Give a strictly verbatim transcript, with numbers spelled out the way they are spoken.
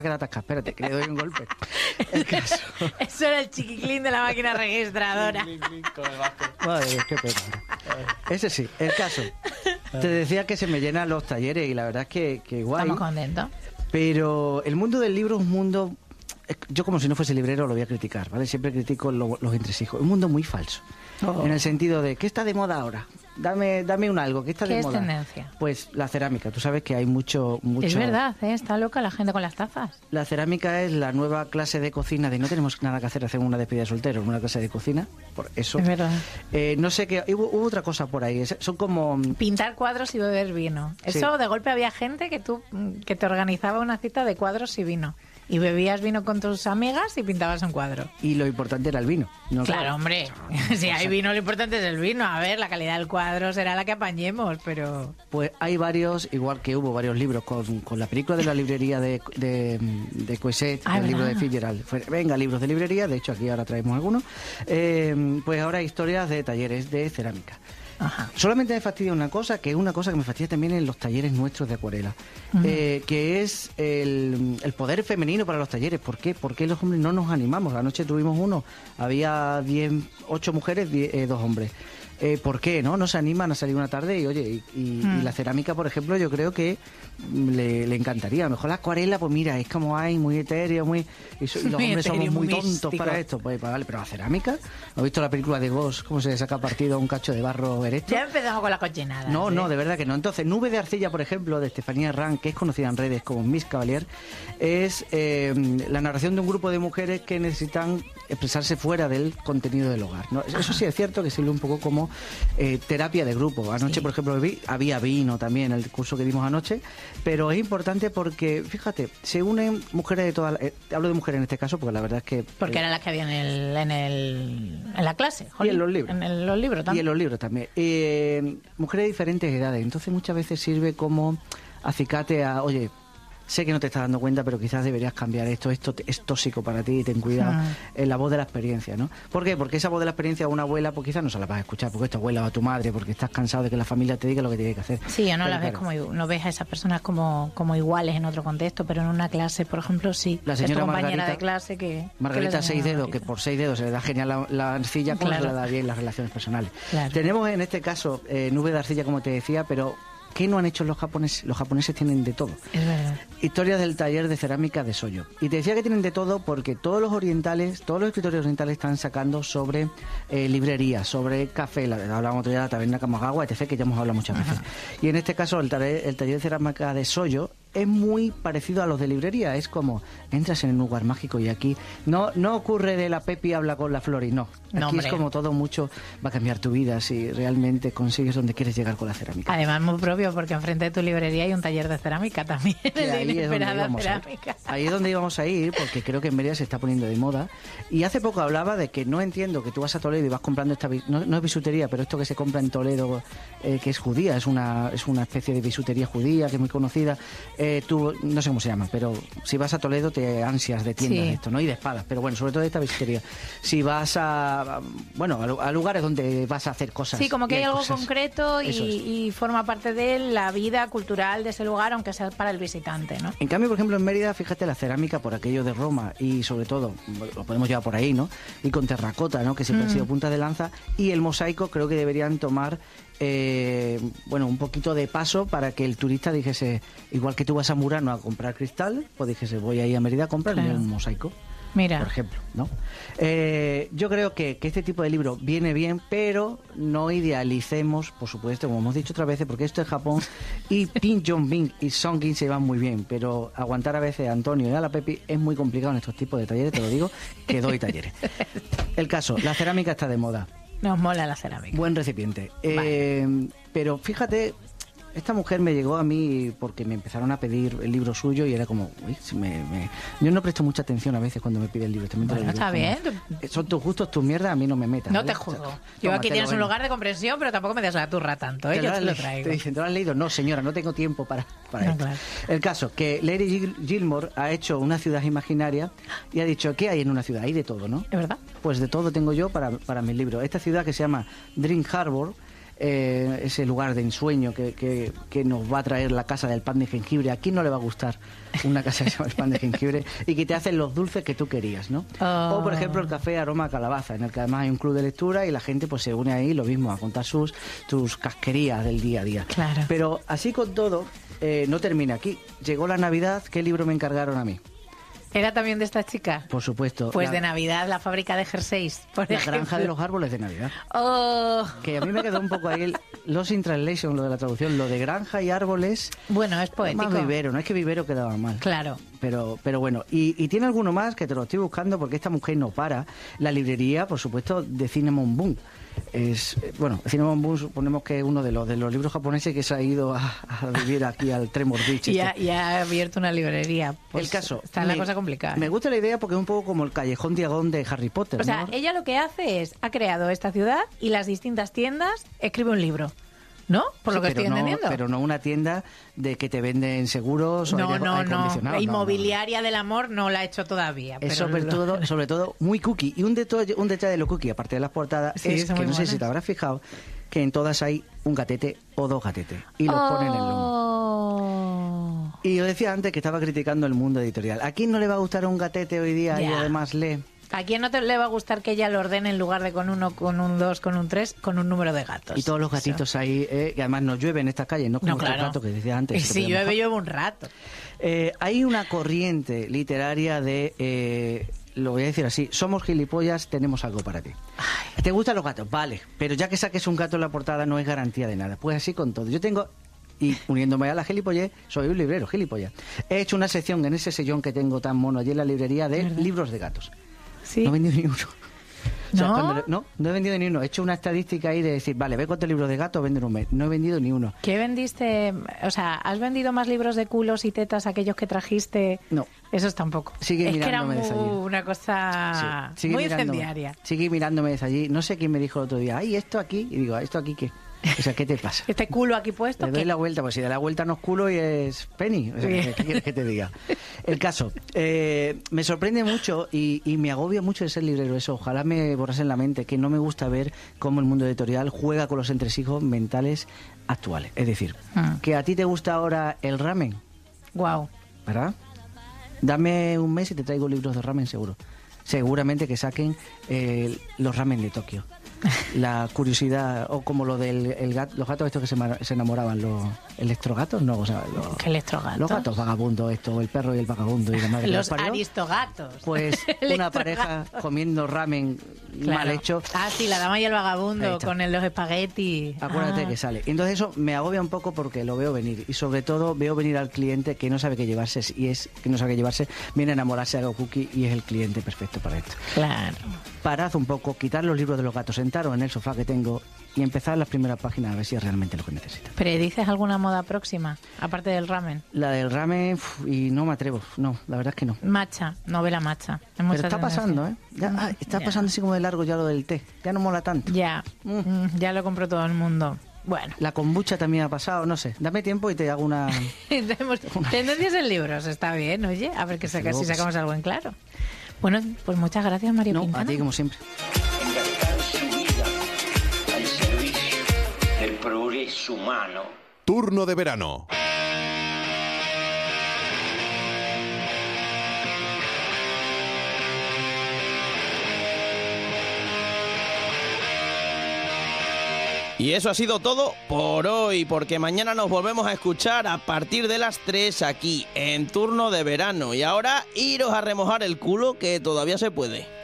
que la atasca, espérate, que le doy un golpe. El caso... Eso era el chiquiclín de la máquina registradora. Madre mía, qué pena. Ese sí, el caso. Te decía que se me llenan los talleres y la verdad es que, que guay. Estamos contentos. Pero el mundo del libro es un mundo... Yo como si no fuese librero lo voy a criticar, ¿vale? Siempre critico lo, los entresijos. Es un mundo muy falso. Oh. En el sentido de, ¿qué está de moda ahora? Dame, dame un algo, ¿qué está ¿Qué de es moda? tendencia? Pues la cerámica. Tú sabes que hay mucho... mucho... Es verdad, ¿eh? Está loca la gente con las tazas. La cerámica es la nueva clase de cocina de no tenemos nada que hacer, hacemos una despedida de soltero, una clase de cocina, por eso. Es verdad. Eh, no sé qué, hubo, hubo otra cosa por ahí, es, son como... Pintar cuadros y beber vino. Eso, sí. De golpe había gente que tú que te organizaba una cita de cuadros y vino. Y bebías vino con tus amigas y pintabas un cuadro. Y lo importante era el vino. ¿No? Claro, claro, hombre. Si hay vino, lo importante es el vino. A ver, la calidad del cuadro será la que apañemos, pero... Pues hay varios, igual que hubo varios libros, con, con la película de la librería de, de, de Coixet, ah, el ¿verdad? libro de Fitzgerald. Venga, libros de librería, de hecho aquí ahora traemos algunos. Eh, pues ahora hay historias de talleres de cerámica. Ajá. Solamente me fastidia una cosa, que es una cosa que me fastidia también en los talleres nuestros de acuarela, uh-huh. eh, que es el, el poder femenino para los talleres. ¿Por qué? ¿Por qué los hombres no nos animamos? Anoche tuvimos uno, había diez, ocho mujeres, diez, eh, dos hombres. Eh, ¿Por qué? ¿No? No se animan a salir una tarde y, oye, y, y, mm. y la cerámica, por ejemplo, yo creo que le, le encantaría. A lo mejor la acuarela, pues mira, es como hay muy etéreo, muy... Y, so, y los muy hombres etéreo, somos muy místico. tontos para esto. Pues vale, pero la cerámica, ¿has visto la película de Ghost? ¿Cómo se saca partido a un cacho de barro erecto? Ya empezamos con la cochinada. No, ¿sí? no, de verdad que no. Entonces, Nube de Arcilla, por ejemplo, de Estefanía Rank, que es conocida en redes como Miss Cavalier, es eh, la narración de un grupo de mujeres que necesitan expresarse fuera del contenido del hogar, ¿no? Eso sí es cierto que sirve un poco como eh, terapia de grupo. Anoche, sí. por ejemplo, vi, había vino también, el curso que dimos anoche, pero es importante porque, fíjate, se unen mujeres de todas... Eh, hablo de mujeres en este caso porque la verdad es que... Porque eh, eran las que había en, el, en, el, en la clase. Jolín, y en los libros. En el, los libros también. Y en los libros también. Eh, mujeres de diferentes edades. Entonces muchas veces sirve como acicate a, oye... Sé que no te estás dando cuenta, pero quizás deberías cambiar esto. Esto es tóxico para ti, ten cuidado. Ah. Es la voz de la experiencia, ¿no? ¿Por qué? Porque esa voz de la experiencia a una abuela, pues quizás no se la vas a escuchar, porque es tu abuela o a tu madre, porque estás cansado de que la familia te diga lo que tiene que hacer. Sí, o no pero, las ves claro. como, no ves a esas personas como, como iguales en otro contexto, pero en una clase, por ejemplo, sí. La señora es tu compañera Margarita, de clase que... Margarita que seis dedos, que por seis dedos se le da genial la, la arcilla, como claro. se le da bien las relaciones personales. Claro. Tenemos en este caso eh, Nube de Arcilla, como te decía, pero... ¿Qué no han hecho los japoneses? Los japoneses tienen de todo. Es verdad. Historias del taller de cerámica de Soyo. Y te decía que tienen de todo porque todos los orientales, todos los escritores orientales están sacando sobre eh, librería, sobre café, la, hablábamos otro día de la taberna Kamagawa, etcétera, que ya hemos hablado muchas veces. Ajá. Y en este caso el taller, el taller de cerámica de Soyo es muy parecido a los de librería. Es como, entras en un lugar mágico y aquí no no ocurre de la Pepi habla con la Flori, no. Aquí no, es como todo mucho, va a cambiar tu vida si realmente consigues donde quieres llegar con la cerámica. Además, muy propio, porque enfrente de tu librería hay un taller de cerámica también. Ahí es, cerámica. ahí es donde íbamos a ir, porque creo que en Mérida se está poniendo de moda. Y hace poco hablaba de que no entiendo que tú vas a Toledo y vas comprando esta... No, no es bisutería, pero esto que se compra en Toledo, eh, que es judía, es una, es una especie de bisutería judía, que es muy conocida. Eh, tú, no sé cómo se llama, pero si vas a Toledo te ansias de tiendas sí. de esto, ¿no? Y de espadas, pero bueno, sobre todo de esta bisutería. Si vas a, bueno, a, a lugares donde vas a hacer cosas. Sí, como que hay algo cosas. concreto y, y forma parte de la vida cultural de ese lugar, aunque sea para el visitante, ¿no? En cambio, por ejemplo, en Mérida, fíjate, la cerámica por aquello de Roma y sobre todo, lo podemos llevar por ahí, ¿no? Y con terracota, ¿no? Que siempre mm. ha sido punta de lanza. Y el mosaico creo que deberían tomar... Eh, bueno, un poquito de paso para que el turista dijese, igual que tú vas a Murano a comprar cristal, pues dijese, voy ahí a Mérida a comprarme claro. un mosaico. Mira. Por ejemplo, ¿no? Eh, yo creo que, que este tipo de libro viene bien, pero no idealicemos, por supuesto, como hemos dicho otras veces, porque esto es Japón y Pin Jong-bin y Songin se van muy bien, pero aguantar a veces a Antonio y a la Pepi es muy complicado en estos tipos de talleres, te lo digo, que doy talleres. El caso, la cerámica está de moda. Nos mola la cerámica. Buen recipiente. Eh, vale. Pero fíjate, esta mujer me llegó a mí porque me empezaron a pedir el libro suyo y era como, uy, me, me... yo no presto mucha atención a veces cuando me piden libros. También bueno, está bien. Son tus gustos, tus mierdas, a mí no me metas. No ¿vale? te juzgo. O sea, yo toma, aquí te tienes lo un lugar de comprensión, pero tampoco me des la turra tanto, ¿eh? Te Yo lo te lo traigo. Te dicen, ¿te lo has leído? No, señora, no tengo tiempo para, para no, esto. Claro. El caso, que Lady Gil Gilmore ha hecho una ciudad imaginaria y ha dicho, ¿qué hay en una ciudad? Hay de todo, ¿no? ¿Es verdad? Pues de todo tengo yo para, para mis libros. Esta ciudad que se llama Dream Harbor eh, ese lugar de ensueño que, que, que nos va a traer la casa del pan de jengibre. ¿A quién no le va a gustar una casa que se llama el pan de jengibre? Y que te hacen los dulces que tú querías, ¿no? Oh. O, por ejemplo, el café Aroma Calabaza, en el que además hay un club de lectura y la gente pues se une ahí, lo mismo, a contar sus, sus casquerías del día a día. Claro. Pero así con todo, eh, no termina aquí. Llegó la Navidad, ¿qué libro me encargaron a mí? ¿Era también de esta chica? Por supuesto. Pues la, de Navidad, la fábrica de jerseys, por La ejemplo. granja de los árboles de Navidad. Oh. Que a mí me quedó un poco ahí el Lost in Translation, lo de la traducción. Lo de granja y árboles... Bueno, es poético. Más vivero, no es que vivero quedaba mal. Claro. Pero, pero bueno, y, y tiene alguno más que te lo estoy buscando porque esta mujer no para. La librería, por supuesto, de Cinnamon Boom. Es, bueno, Cinnamon Boom suponemos que es uno de los de los libros japoneses que se ha ido a, a vivir aquí al Tremor Beach. Y, este. ha, y ha abierto una librería. Pues el caso. Está me, la cosa complicada. Me gusta la idea porque es un poco como el Callejón Diagón de Harry Potter. O sea, ¿no? ella lo que hace es, ha creado esta ciudad y las distintas tiendas escribe un libro. ¿No? Por sí, lo que estoy no, entendiendo. Pero no una tienda de que te venden seguros o no, aire, no, aire acondicionado. No, inmobiliaria no, no. del amor no la ha hecho todavía. Es pero sobre, lo... todo, sobre todo muy cookie. Y un detalle, un detalle de lo cookie, aparte de las portadas, sí, es que no buenas. sé si te habrás fijado que en todas hay un gatete o dos gatetes. Y los oh. ponen en el lomo. Y yo decía antes que estaba criticando el mundo editorial. ¿A quién no le va a gustar un gatete hoy día yeah. y además lee? ¿A quién no te le va a gustar que ella lo ordene en lugar de con uno, con un dos, con un tres, con un número de gatos? Y todos los gatitos Eso. ahí, eh, que además no llueve en estas calles, no como no, claro. otros gatos que decía antes. Y si llueve, llueve un rato. Eh, hay una corriente literaria de, eh, lo voy a decir así, somos gilipollas, tenemos algo para ti. Ay. ¿Te gustan los gatos? Vale, pero ya que saques un gato en la portada no es garantía de nada. Pues así con todo. Yo tengo... Y uniéndome a la gilipollez, soy un librero, gilipollas. He hecho una sección en ese sillón que tengo tan mono allí en la librería de ¿verdad? Libros de gatos. ¿Sí? No he vendido ni uno. O sea, ¿No? cuando, no, no he vendido ni uno. He hecho una estadística ahí de decir, vale, ve cuántos libros de gatos venden un mes. No he vendido ni uno. ¿Qué vendiste? O sea, ¿has vendido más libros de culos y tetas aquellos que trajiste? No. Esos tampoco. Sigue es mirándome que era desde allí. una cosa sí, muy mirándome, incendiaria. Sigue mirándome desde allí. No sé quién me dijo el otro día, ay, esto aquí. Y digo, ¿esto aquí qué? O sea, ¿qué te pasa? ¿Este culo aquí puesto? Le doy ¿qué? la vuelta, pues si da la vuelta no es culo y es penny. O sea, ¿qué, ¿qué quieres que te diga? El caso, eh, me sorprende mucho y, y me agobia mucho el ser librero eso. Ojalá me borrase en la mente que no me gusta ver cómo el mundo editorial juega con los entresijos mentales actuales. Es decir, mm. que a ti te gusta ahora el ramen. Wow. ¿Verdad? Dame un mes y te traigo libros de ramen seguro. Seguramente que saquen eh, los ramen de Tokio. La curiosidad, o como lo del el gato, los gatos estos que se, se enamoraban, los electrogatos, no, o sea, los, ¿qué electrogatos? Los gatos vagabundos, esto, el perro y el vagabundo y la madre. Los aristogatos. Pues una pareja comiendo ramen claro. mal hecho. Ah, sí, la dama y el vagabundo con el, los espaguetis. Acuérdate ah. que sale. Entonces eso me agobia un poco porque lo veo venir y sobre todo veo venir al cliente que no sabe qué llevarse y es que no sabe qué llevarse, viene a enamorarse de Go Cookie y es el cliente perfecto para esto. Claro. Parad un poco, quitar los libros de los gatos, sentaros en el sofá que tengo y empezar las primeras páginas a ver si es realmente lo que necesitas. ¿Predices alguna moda próxima, aparte del ramen? La del ramen, uf, y no me atrevo, no, la verdad es que no. Matcha, novela matcha. Pero está pasando, ¿eh? Ya, ah, está ya. pasando así como de largo ya lo del té, ya no mola tanto. Ya, mm. ya lo compró todo el mundo. Bueno. La kombucha también ha pasado, no sé. Dame tiempo y te hago una... Tenemos tendencias en libros, está bien, oye, a ver que saca, si sacamos algo en claro. Bueno, pues muchas gracias, Mario no, Quintana. A ti, como siempre. El progreso humano. Turno de verano. Y eso ha sido todo por hoy, porque mañana nos volvemos a escuchar a partir de las tres aquí, en Turno de Verano. Y ahora, iros a remojar el culo, que todavía se puede.